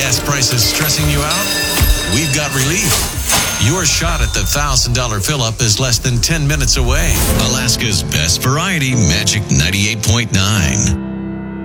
gas prices stressing you out? We've got relief. Your shot at the $1,000 fill-up is less than 10 minutes away. Alaska's best variety, Magic 98.9.